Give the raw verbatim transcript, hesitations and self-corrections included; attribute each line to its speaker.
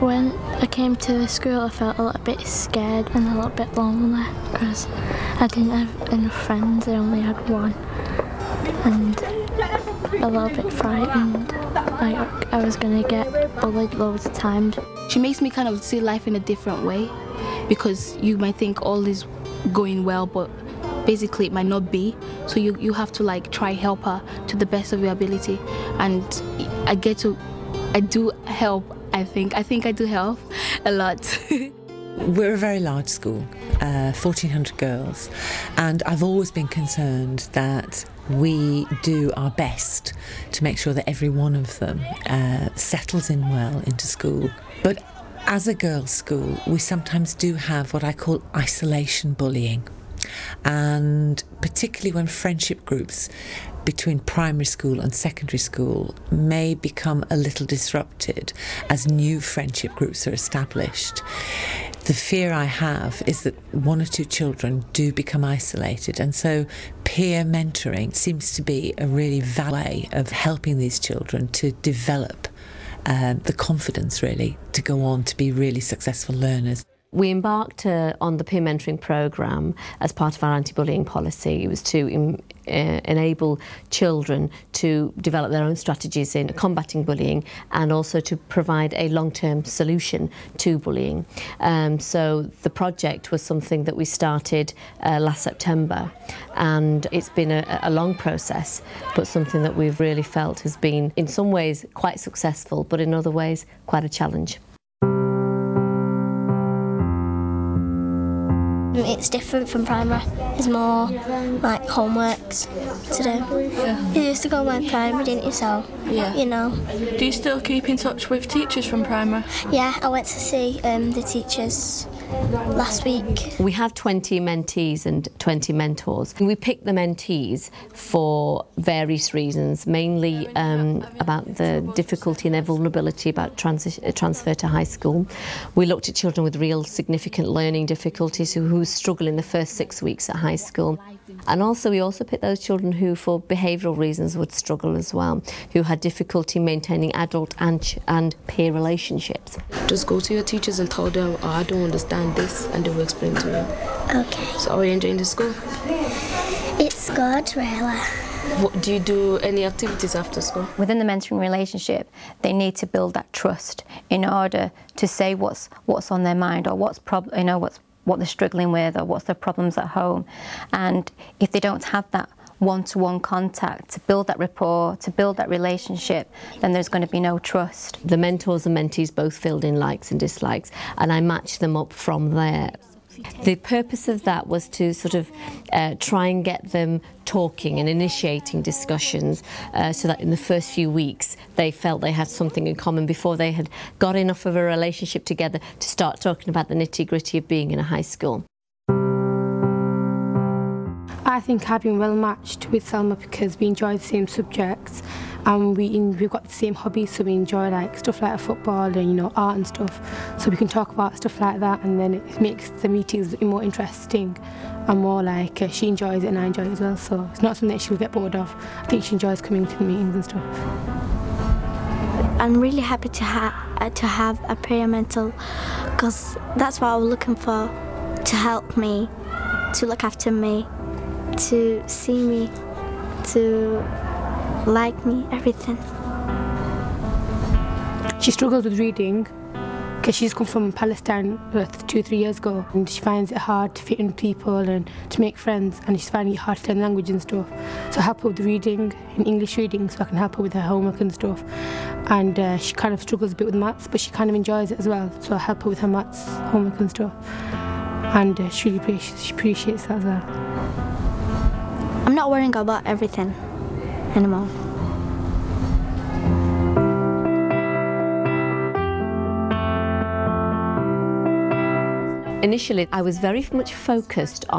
Speaker 1: When I came to school, I felt a little bit scared and a little bit lonely because I didn't have enough friends. I only had one, and a little bit frightened. Like I was going to get bullied loads of times.
Speaker 2: She makes me kind of see life in a different way, because you might think all is going well, but basically it might not be. So you, you have to like try help her to the best of your ability. And I get to, I do help, I think. I think I do help a lot.
Speaker 3: We're a very large school, uh, fourteen hundred girls, and I've always been concerned that we do our best to make sure that every one of them uh, settles in well into school. But as a girls' school, we sometimes do have what I call isolation bullying, and particularly when friendship groups between primary school and secondary school may become a little disrupted as new friendship groups are established. The fear I have is that one or two children do become isolated, and so peer mentoring seems to be a really valid way of helping these children to develop um, the confidence really to go on to be really successful learners.
Speaker 4: We embarked uh, on the peer mentoring programme as part of our anti-bullying policy. It was to em uh, enable children to develop their own strategies in combating bullying and also to provide a long-term solution to bullying. Um, so the project was something that we started uh, last September, and it's been a, a long process, but something that we've really felt has been in some ways quite successful, but in other ways quite a challenge.
Speaker 5: It's different from primary. There's more like homeworks to do. You used to go my primary, didn't you? So
Speaker 6: yeah.
Speaker 5: You know.
Speaker 6: Do you still keep in touch with teachers from primary?
Speaker 5: Yeah, I went to see um, the teachers last week.
Speaker 4: We have twenty mentees and twenty mentors. We picked the mentees for various reasons, mainly um, about the difficulty and their vulnerability about transi transfer to high school. We looked at children with real significant learning difficulties who, who struggle in the first six weeks at high school. And also we also picked those children who for behavioural reasons would struggle as well, who had difficulty maintaining adult and, ch and peer relationships.
Speaker 2: Just go to your teachers and tell them, oh, I don't understand this, and they will explain to you.
Speaker 5: Okay.
Speaker 2: So are you enjoying the school?
Speaker 5: It's good, really.
Speaker 2: What, do you do any activities after school?
Speaker 7: Within the mentoring relationship, they need to build that trust in order to say what's what's on their mind, or what's prob you know what's what they're struggling with, or what's their problems at home. And if they don't have that one-to-one contact to build that rapport, to build that relationship, then there's going to be no trust.
Speaker 4: The mentors and mentees both filled in likes and dislikes, and I matched them up from there. The purpose of that was to sort of uh, try and get them talking and initiating discussions uh, so that in the first few weeks they felt they had something in common before they had got enough of a relationship together to start talking about the nitty-gritty of being in a high school.
Speaker 8: I think I've been well matched with Selma because we enjoy the same subjects, and we in, we've got the same hobbies, so we enjoy like stuff like football and you know art and stuff. So we can talk about stuff like that, and then it makes the meetings more interesting and more like uh, she enjoys it and I enjoy it as well. So it's not something that she'll get bored of. I think she enjoys coming to the meetings and stuff.
Speaker 1: I'm really happy to have to have a peer mentor because that's what I was looking for, to help me, to look after me, to see me, to like me, everything.
Speaker 8: She struggles with reading because she's come from Palestine about two, three years ago, and she finds it hard to fit in with people and to make friends, and she's finding it hard to learn language and stuff. So I help her with reading, in English reading, so I can help her with her homework and stuff. And uh, she kind of struggles a bit with maths, but she kind of enjoys it as well, so I help her with her maths, homework and stuff. And uh, she really appreciates, she appreciates that as well.
Speaker 1: I'm not worrying about everything anymore.
Speaker 4: Initially, I was very much focused on